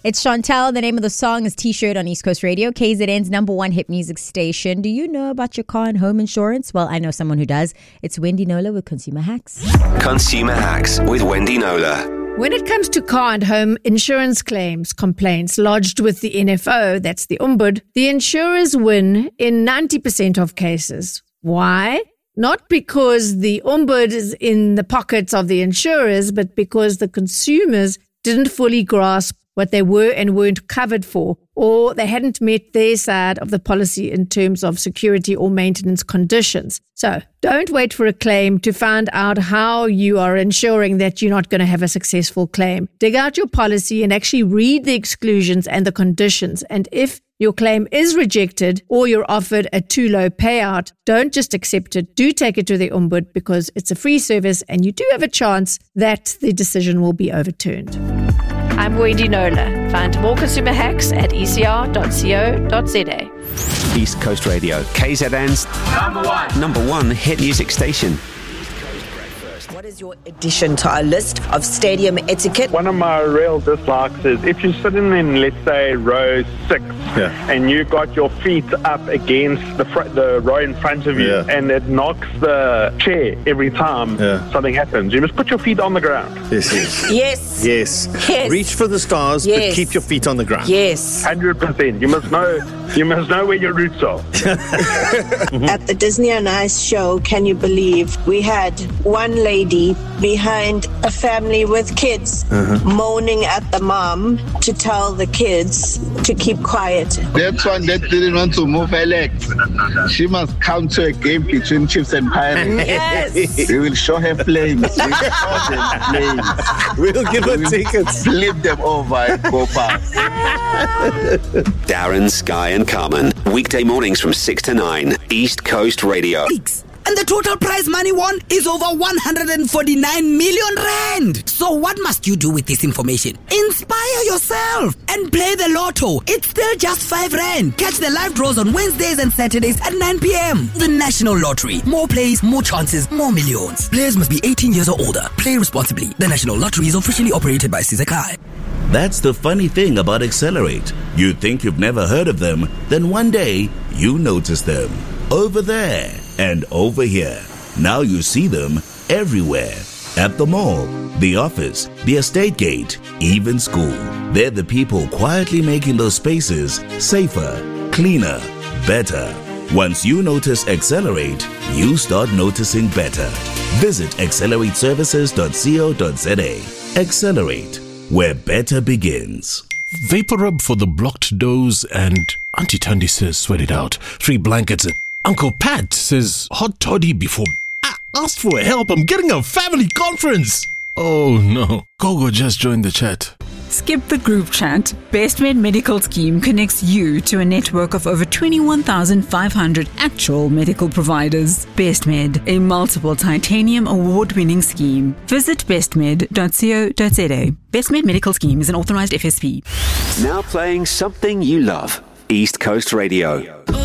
It's Chantel. The name of the song is T-Shirt on East Coast Radio, KZN's #1 hit music station. Do you know about your car and home insurance? Well, I know someone who does. It's Wendy Nola with Consumer Hacks. Consumer Hacks with Wendy Nola. When it comes to car and home insurance complaints lodged with the NFO, that's the Umbud, the insurers win in 90% of cases. Why? Not because the Umbud is in the pockets of the insurers, but because the consumers didn't fully grasp what they were and weren't covered for, or they hadn't met their side of the policy in terms of security or maintenance conditions. So don't wait for a claim to find out how you are ensuring that you're not going to have a successful claim. Dig out your policy and actually read the exclusions and the conditions. And if your claim is rejected or you're offered a too low payout, don't just accept it. Do take it to the Umbud because it's a free service and you do have a chance that the decision will be overturned. I'm Wendy Nola. Find more consumer hacks at ecr.co.za. East Coast Radio, KZN's #1 hit music station. What is your addition to our list of stadium etiquette? One of my real dislikes is if you're sitting in, let's say, row 6, and you got your feet up against the row in front of you, and it knocks the chair every time something happens. You must put your feet on the ground. Yes. Reach for the stars, but keep your feet on the ground. 100%. You must know where your roots are. At the Disney on Ice show, can you believe, we had one lady behind a family with kids moaning at the mom to tell the kids to keep quiet. That's one that didn't want to move her legs. She must come to a game between Chiefs and Pirates. Yes. We will show her flames. We'll give her tickets. Flip them over and go past. Darren, Sky and Carmen. Weekday mornings from 6 to 9. East Coast Radio. And the total prize money won is over 149 million rand. So what must you do with this information? Inspire yourself and play the lotto. It's still just 5 rand. Catch the live draws on Wednesdays and Saturdays at 9 p.m. The National Lottery. More plays, more chances, more millions. Players must be 18 years or older. Play responsibly. The National Lottery is officially operated by Sizakai. That's the funny thing about Accelerate. You think you've never heard of them, then one day you notice them. Over there and over here. Now you see them everywhere. At the mall, the office, the estate gate, even school. They're the people quietly making those spaces safer, cleaner, better. Once you notice Accelerate, you start noticing better. Visit accelerateservices.co.za. Accelerate, where better begins. Vaporub for the blocked doors, and Auntie Tandy says sweat it out. 3 blankets. Uncle Pat says hot toddy before. Ask for help. I'm getting a family conference. Oh no. Gogo just joined the chat. Skip the group chat. BestMed Medical Scheme connects you to a network of over 21,500 actual medical providers. BestMed, a multiple titanium award-winning scheme. Visit bestmed.co.za. BestMed Medical Scheme is an authorized FSP. Now playing something you love. East Coast Radio.